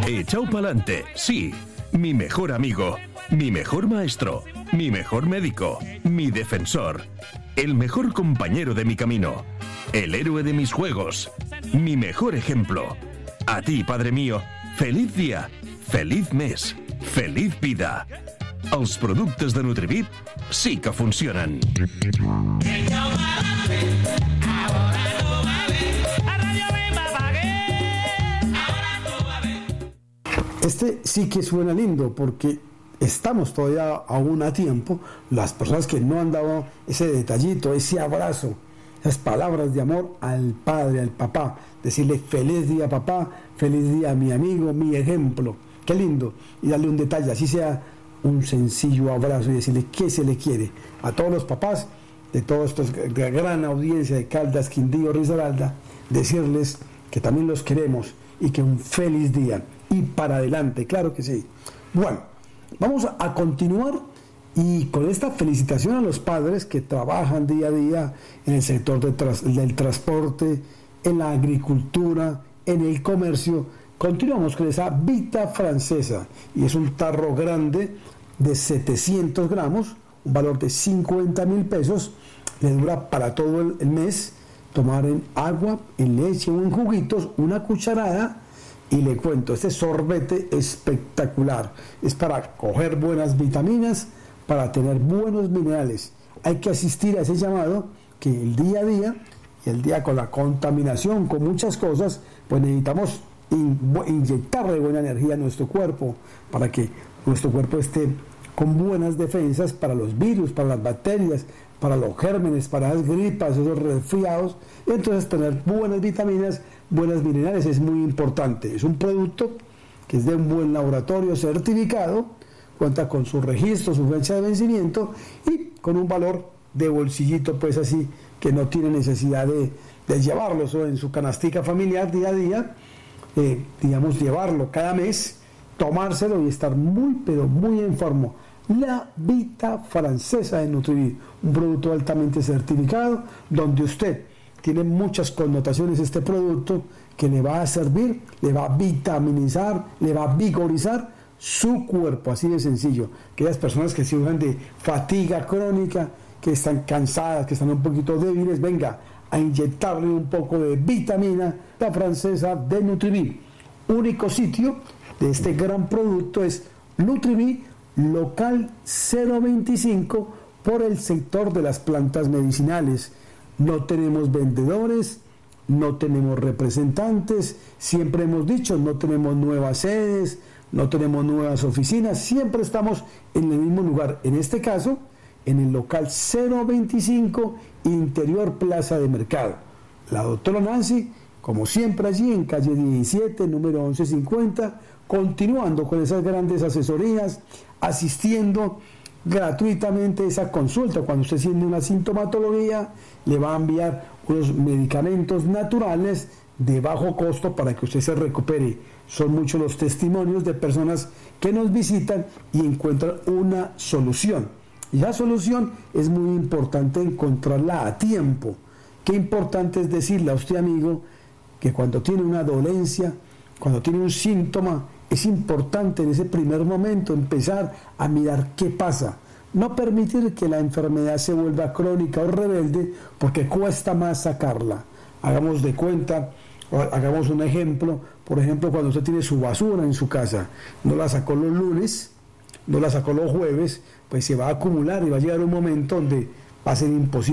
Echao pa'lante, sí. Mi mejor amigo, mi mejor maestro, mi mejor médico, mi defensor, el mejor compañero de mi camino, el héroe de mis juegos, mi mejor ejemplo. A ti, Padre mío, feliz dia, feliç mes, feliç vida. Els productes de Nutribit sí que funcionen. Este sí que suena lindo porque estamos todavía aún a tiempo, las personas que no han dado ese detallito, ese abrazo, esas palabras de amor al padre, al papá, decirle feliz día papá, feliz día mi amigo, mi ejemplo, qué lindo, y darle un detalle, así sea un sencillo abrazo y decirle qué se le quiere a todos los papás de toda esta gran audiencia de Caldas, Quindío, Risaralda, decirles que también los queremos y que un feliz día y para adelante, claro que sí. Bueno, vamos a continuar y con esta felicitación a los padres que trabajan día a día en el sector del transporte, en la agricultura, en el comercio. Continuamos con esa Vita Francesa y es un tarro grande de 700 gramos, un valor de 50.000 pesos, le dura para todo el mes, tomar en agua, en leche o en juguitos, una cucharada. Y le cuento, este sorbete espectacular, es para coger buenas vitaminas, para tener buenos minerales. Hay que asistir a ese llamado que el día a día, y el día con la contaminación, con muchas cosas, pues necesitamos inyectarle buena energía a nuestro cuerpo, para que nuestro cuerpo esté con buenas defensas para los virus, para las bacterias, para los gérmenes, para las gripas, esos resfriados. Entonces tener buenas vitaminas, buenos minerales es muy importante. Es un producto que es de un buen laboratorio certificado, cuenta con su registro, su fecha de vencimiento y con un valor de bolsillito, pues así, que no tiene necesidad de llevarlo en su canastica familiar día a día, digamos, llevarlo cada mes, tomárselo y estar muy, pero muy en forma. La Vita Francesa de Nutribit, un producto altamente certificado, donde usted tiene muchas connotaciones este producto que le va a servir, le va a vitaminizar, le va a vigorizar su cuerpo, así de sencillo. Aquellas personas que sufren de fatiga crónica, que están cansadas, que están un poquito débiles, venga a inyectarle un poco de vitamina, la Francesa de Nutribit. Único sitio de este gran producto es Nutribit local 025 por el sector de las plantas medicinales. No tenemos vendedores, no tenemos representantes, siempre hemos dicho, no tenemos nuevas sedes, no tenemos nuevas oficinas, siempre estamos en el mismo lugar. En este caso, en el local 025, Interior Plaza de Mercado. La doctora Nancy, como siempre allí en calle 17, número 1150, continuando con esas grandes asesorías, asistiendo gratuitamente a esa consulta. Cuando usted siente una sintomatología, le va a enviar unos medicamentos naturales de bajo costo para que usted se recupere. Son muchos los testimonios de personas que nos visitan y encuentran una solución. Y la solución es muy importante encontrarla a tiempo. Qué importante es decirle a usted, amigo, que cuando tiene una dolencia, cuando tiene un síntoma, es importante en ese primer momento empezar a mirar qué pasa. No permitir que la enfermedad se vuelva crónica o rebelde porque cuesta más sacarla. Hagamos de cuenta, hagamos un ejemplo, por ejemplo, cuando usted tiene su basura en su casa, no la sacó los lunes, no la sacó los jueves, pues se va a acumular y va a llegar un momento donde va a ser imposible